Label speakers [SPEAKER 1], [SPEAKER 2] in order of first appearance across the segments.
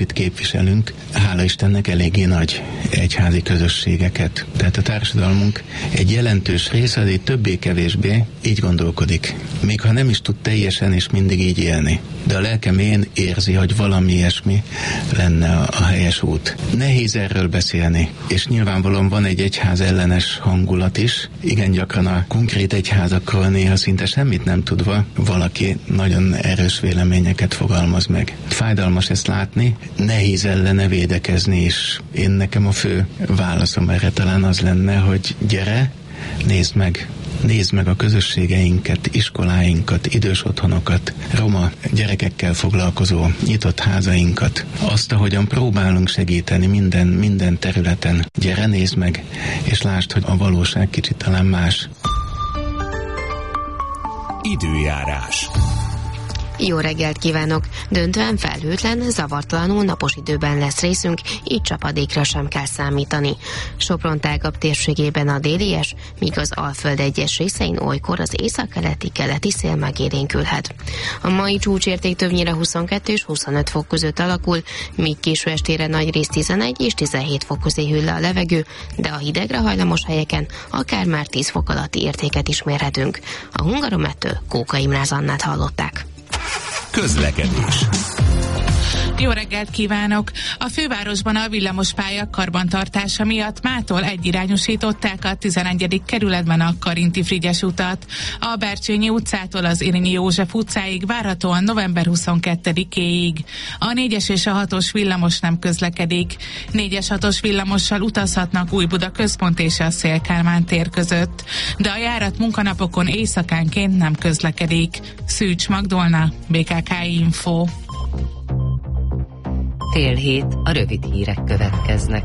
[SPEAKER 1] Itt képviselünk, hála Istennek, eléggé nagy egyházi közösségeket. Tehát a társadalmunk egy jelentős része, azért többé-kevésbé így gondolkodik. Még ha nem is tud teljesen és mindig így élni. De a lelkemén érzi, hogy valami ilyesmi lenne a helyes út. Nehéz erről beszélni, és nyilvánvalóan van egy egyház ellenes hangulat is. Igen gyakran a konkrét egyházakról néha szinte semmit nem tudva valaki nagyon erős véleményeket fogalmaz meg. Fájdalmas ezt látni, nehéz ellene védekezni, és én nekem a fő válaszom erre talán az lenne, hogy gyere, nézd meg a közösségeinket, iskoláinkat, idős otthonokat, roma gyerekekkel foglalkozó nyitott házainkat. Azt, ahogyan próbálunk segíteni minden területen. Gyere, nézd meg, és lásd, hogy a valóság kicsit talán más.
[SPEAKER 2] Időjárás.
[SPEAKER 3] Jó reggelt kívánok! Döntően felhőtlen, zavartalanul napos időben lesz részünk, így csapadékra sem kell számítani. Sopron tágabb térségében a délies, míg az Alföld egyes részein olykor az északkeleti-keleti szél megélénkülhet. A mai csúcsérték többnyire 22 és 25 fok között alakul, míg késő estére nagyrészt 11 és 17 fok közé hűl le a levegő, de a hidegre hajlamos helyeken akár már 10 fok alatti értéket is mérhetünk. A Hungaromettől Kóka Imre Zannát hallották.
[SPEAKER 2] Közlekedés.
[SPEAKER 4] Jó reggelt kívánok! A fővárosban a villamospálya karbantartása miatt mától egyirányosították a 11. kerületben a Karinti Frigyes utat. A Bercsényi utcától az Irényi József utcáig várhatóan november 22-éig. A 4-es és a 6-os villamos nem közlekedik. 4-es 6-os villamossal utazhatnak Újbuda központ és a Széll-Kálmán tér között. De a járat munkanapokon éjszakánként nem közlekedik. Szűcs Magdolna, BKK Info.
[SPEAKER 5] 6:30 a rövid hírek következnek.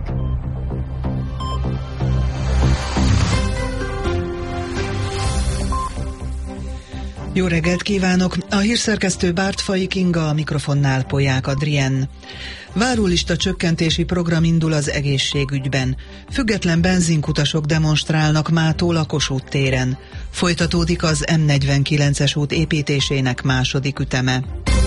[SPEAKER 6] Jó reggelt kívánok! A hírszerkesztő Bártfai Kinga, a mikrofonnál Polyák Adrien. Várólista csökkentési program indul az egészségügyben. Független benzinkutasok demonstrálnak mától a Kossuth téren. Folytatódik az M49-es út építésének második üteme.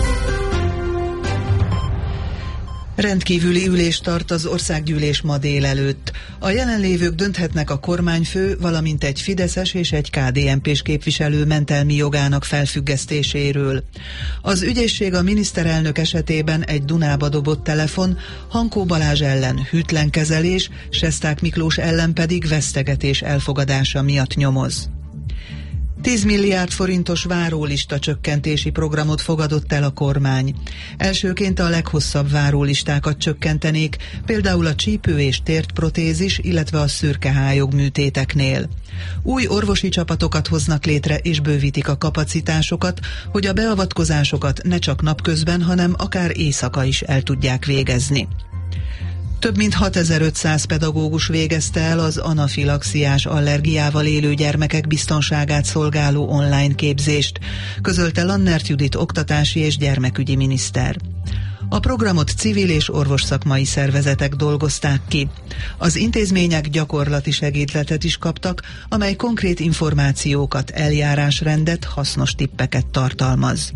[SPEAKER 6] Rendkívüli ülést tart az országgyűlés ma délelőtt. A jelenlévők dönthetnek a kormányfő, valamint egy fideszes és egy KDNP-s képviselő mentelmi jogának felfüggesztéséről. Az ügyészség a miniszterelnök esetében egy Dunába dobott telefon, Hankó Balázs ellen hűtlen kezelés, Sesták Miklós ellen pedig vesztegetés elfogadása miatt nyomoz. 10 milliárd forintos várólista csökkentési programot fogadott el a kormány. Elsőként a leghosszabb várólistákat csökkentenék, például a csípő- és tértprotézis, illetve a szürkehályog műtéteknél. Új orvosi csapatokat hoznak létre és bővítik a kapacitásokat, hogy a beavatkozásokat ne csak napközben, hanem akár éjszaka is el tudják végezni. Több mint 6500 pedagógus végezte el az anafilaxiás allergiával élő gyermekek biztonságát szolgáló online képzést, közölte Lannert Judit oktatási és gyermekügyi miniszter. A programot civil és orvosszakmai szervezetek dolgozták ki. Az intézmények gyakorlati segédletet is kaptak, amely konkrét információkat, eljárásrendet, hasznos tippeket tartalmaz.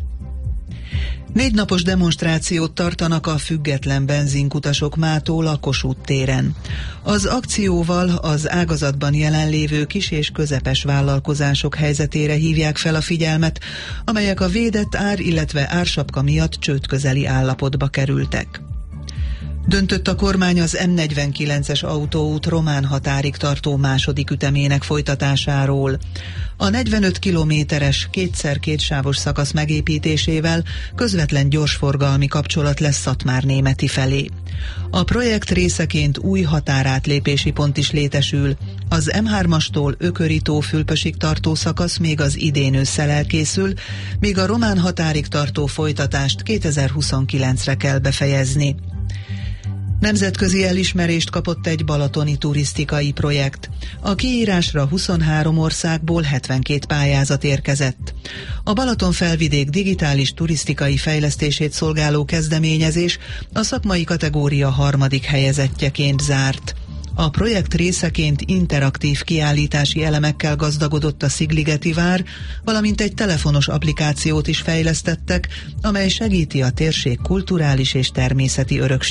[SPEAKER 6] 4 napos demonstrációt tartanak a független benzinkutasok mától a Kossuth téren. Az akcióval az ágazatban jelenlévő kis és közepes vállalkozások helyzetére hívják fel a figyelmet, amelyek a védett ár, illetve ársapka miatt csődközeli állapotba kerültek. Döntött a kormány az M49-es autóút román határig tartó második ütemének folytatásáról. A 45 kilométeres, 2x2 sávos szakasz megépítésével közvetlen gyorsforgalmi kapcsolat lesz Szatmár-Németi felé. A projekt részeként új határátlépési pont is létesül. Az M3-astól Ököri-tó-Fülpösig tartó szakasz még az idén ősszel elkészül, míg a román határig tartó folytatást 2029-re kell befejezni. Nemzetközi elismerést kapott egy balatoni turisztikai projekt. A kiírásra 23 országból 72 pályázat érkezett. A Balaton-felvidék digitális turisztikai fejlesztését szolgáló kezdeményezés a szakmai kategória 3. helyezettjeként zárt. A projekt részeként interaktív kiállítási elemekkel gazdagodott a Szigligeti vár, valamint egy telefonos applikációt is fejlesztettek, amely segíti a térség kulturális és természeti örökségét.